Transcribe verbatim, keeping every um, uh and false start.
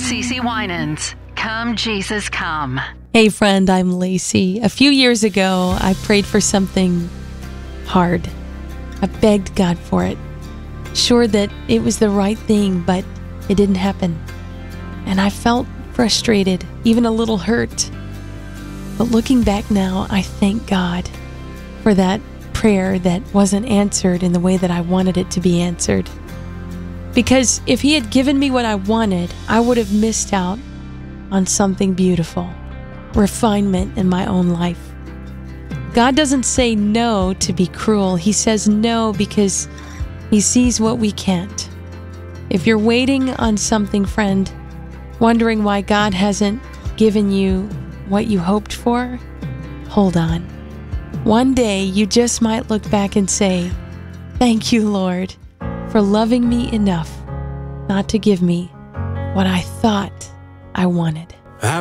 CeCe Winans, Come Jesus Come. Hey friend, I'm Lacey. A few years ago, I prayed for something hard. I begged God for it, sure that it was the right thing, but it didn't happen. And I felt frustrated, even a little hurt. But looking back now, I thank God for that prayer that wasn't answered in the way that I wanted it to be answered. Because if He had given me what I wanted, I would have missed out on something beautiful, refinement in my own life. God doesn't say no to be cruel. He says no because He sees what we can't. If you're waiting on something, friend, wondering why God hasn't given you what you hoped for, hold on. One day you just might look back and say, "Thank you, Lord, for loving me enough not to give me what I thought I wanted."